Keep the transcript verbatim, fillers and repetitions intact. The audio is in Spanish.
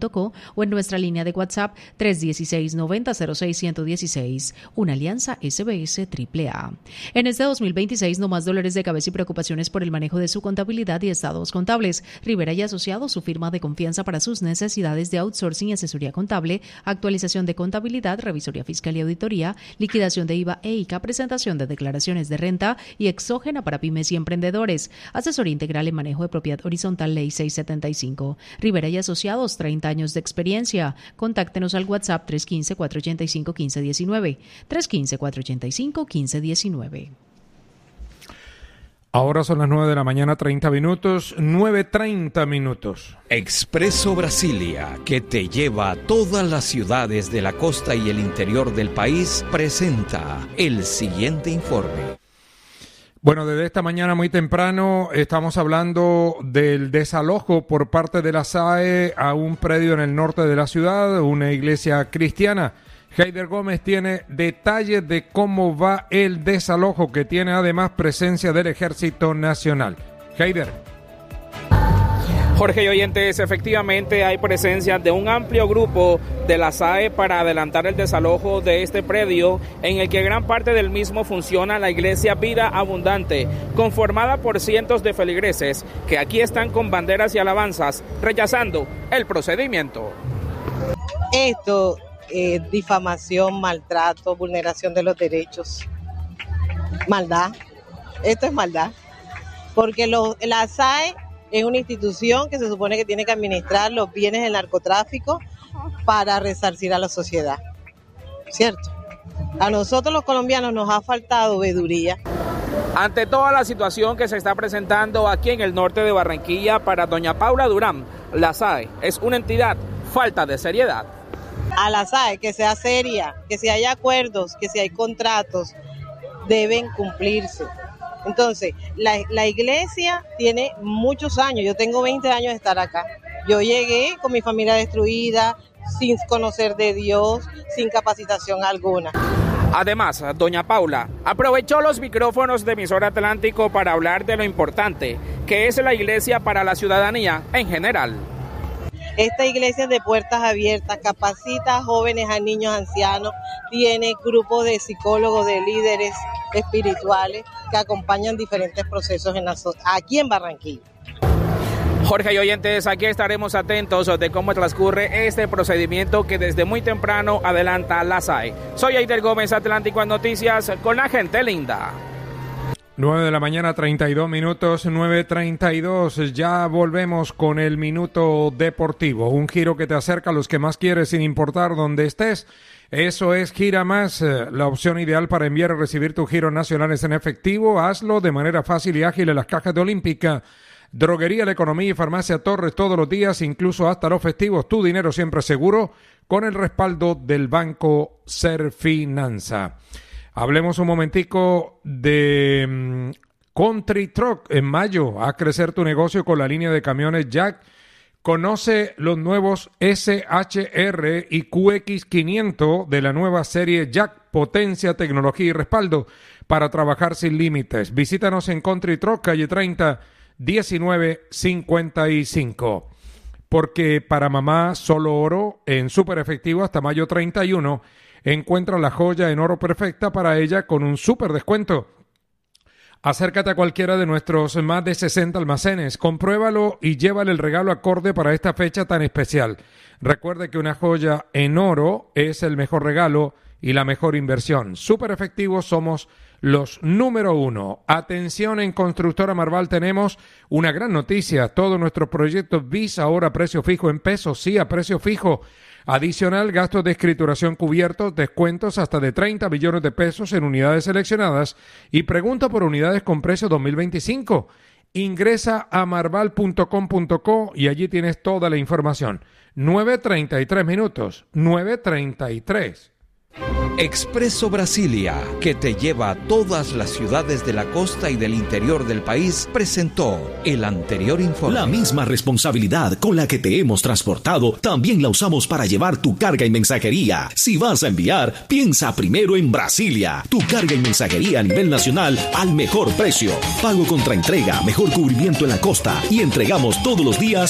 Co, o en nuestra línea de WhatsApp tres uno seis, nueve cero cero seis, uno uno seis, una alianza S B S triple A. En este dos mil veintiséis, no más dolores de cabeza y preocupaciones por el manejo de su contabilidad y estados contables. Rivera y Asociados, su firma de confianza para sus necesidades de outsourcing y asesoría contable, actualización de contabilidad, revisoría fiscal y auditoría, liquidación de I V A e I C A, presentación de declaraciones de renta y exógena para pymes y emprendedores. Asesoría integral en manejo de propiedad horizontal, Ley seiscientos setenta y cinco. Rivera y Asociados, treinta años de experiencia. Contáctenos al WhatsApp tres uno cinco, cuatro ocho cinco, uno cinco uno nueve, tres uno cinco, cuatro ocho cinco, uno cinco uno nueve. Ahora son las nueve de la mañana, treinta minutos, nueve treinta minutos. Expreso Brasilia, que te lleva a todas las ciudades de la costa y el interior del país, presenta el siguiente informe. Bueno, desde esta mañana muy temprano estamos hablando del desalojo por parte de la S A E a un predio en el norte de la ciudad, una iglesia cristiana. Heider Gómez tiene detalles de cómo va el desalojo, que tiene además presencia del Ejército Nacional. Heider. Jorge y oyentes, efectivamente hay presencia de un amplio grupo de la S A E para adelantar el desalojo de este predio, en el que gran parte del mismo funciona la iglesia Vida Abundante, conformada por cientos de feligreses que aquí están con banderas y alabanzas, rechazando el procedimiento. Esto es eh, difamación, maltrato, vulneración de los derechos, maldad. Esto es maldad, porque lo, la S A E es una institución que se supone que tiene que administrar los bienes del narcotráfico para resarcir a la sociedad, ¿cierto? A nosotros los colombianos nos ha faltado veeduría. Ante toda la situación que se está presentando aquí en el norte de Barranquilla, para doña Paula Durán, la S A E es una entidad falta de seriedad. A la S A E que sea seria, que si hay acuerdos, que si hay contratos, deben cumplirse. Entonces, la, la iglesia tiene muchos años, yo tengo veinte años de estar acá. Yo llegué con mi familia destruida, sin conocer de Dios, sin capacitación alguna. Además, doña Paula aprovechó los micrófonos de Emisora Atlántico para hablar de lo importante que es la iglesia para la ciudadanía en general. Esta iglesia es de puertas abiertas, capacita a jóvenes, a niños, ancianos, tiene grupos de psicólogos, de líderes espirituales que acompañan diferentes procesos en la, aquí en Barranquilla. Jorge y oyentes, aquí estaremos atentos de cómo transcurre este procedimiento que desde muy temprano adelanta la S A E. Soy Heider Gómez, Atlántico en Noticias, con la gente linda. nueve de la mañana, treinta y dos minutos, nueve treinta y dos. Ya volvemos con el Minuto Deportivo. Un giro que te acerca a los que más quieres sin importar dónde estés. Eso es Gira Más, la opción ideal para enviar y recibir tus giros nacionales en efectivo. Hazlo de manera fácil y ágil en las cajas de Olímpica. Droguería La Economía y Farmacia Torres todos los días, incluso hasta los festivos. Tu dinero siempre seguro, con el respaldo del Banco Serfinanza. Hablemos un momentico de um, Country Truck. En mayo, haz crecer tu negocio con la línea de camiones Jack. Conoce los nuevos S H R y Q X quinientos de la nueva serie Jack. Potencia, tecnología y respaldo para trabajar sin límites. Visítanos en Country Truck, calle treinta, diecinueve cincuenta y cinco. Porque para mamá, solo oro en súper efectivo hasta mayo treinta y uno. Encuentra la joya en oro perfecta para ella con un súper descuento. Acércate a cualquiera de nuestros más de sesenta almacenes, compruébalo y llévale el regalo acorde para esta fecha tan especial. Recuerde que una joya en oro es el mejor regalo y la mejor inversión. Súper efectivos, somos los número uno. Atención, en Constructora Marval tenemos una gran noticia. Todos nuestros proyectos B I S ahora a precio fijo en pesos, sí, a precio fijo. Adicional, gastos de escrituración cubiertos, descuentos hasta de treinta millones de pesos en unidades seleccionadas y pregunta por unidades con precio dos mil veinticinco. Ingresa a marval punto com punto co y allí tienes toda la información. nueve treinta y tres minutos, nueve treinta y tres. Expreso Brasilia, que te lleva a todas las ciudades de la costa y del interior del país, presentó el anterior informe. La misma responsabilidad con la que te hemos transportado, también la usamos para llevar tu carga y mensajería. Si vas a enviar, piensa primero en Brasilia. Tu carga y mensajería a nivel nacional al mejor precio. Pago contra entrega, mejor cubrimiento en la costa y entregamos todos los días